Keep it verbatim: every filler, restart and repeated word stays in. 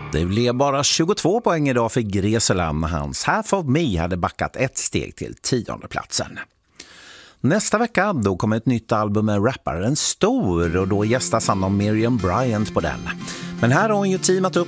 Det blev bara tjugotvå poäng idag för Greseland när hans Half of Me hade backat ett steg till tionde platsen. Nästa vecka då kommer ett nytt album med rapparen Stor och då gästas han av Miriam Bryant på den. Men här har hon ju teamat upp